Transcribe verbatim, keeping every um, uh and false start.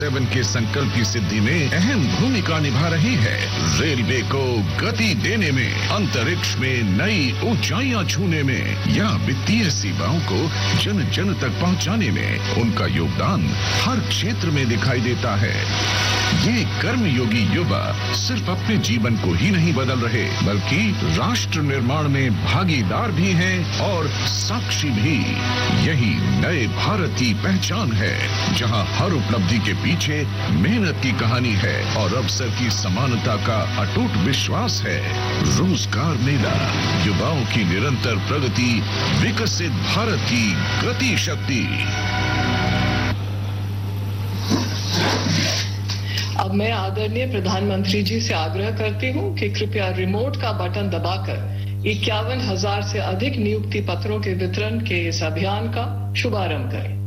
Seven के संकल्प की सिद्धि में अहम भूमिका निभा रही है। रेलवे को गति देने में, अंतरिक्ष में नई ऊंचाइयां छूने में या वित्तीय सेवाओं को जन जन तक पहुंचाने में उनका योगदान हर क्षेत्र में दिखाई देता है। ये कर्मयोगी युवा सिर्फ अपने जीवन को ही नहीं बदल रहे, बल्कि राष्ट्र निर्माण में भागीदार भी हैं और साक्षी भी। यही नए भारत की पहचान है, जहां हर उपलब्धि के पीछे मेहनत की कहानी है और अवसर की समानता का अटूट विश्वास है। रोजगार मेला, युवाओं की निरंतर प्रगति, विकसित भारत की गति शक्ति। अब मैं आदरणीय प्रधानमंत्री जी से आग्रह करती हूं कि कृपया रिमोट का बटन दबाकर इक्यावन हजार से अधिक नियुक्ति पत्रों के वितरण के इस अभियान का शुभारंभ करें।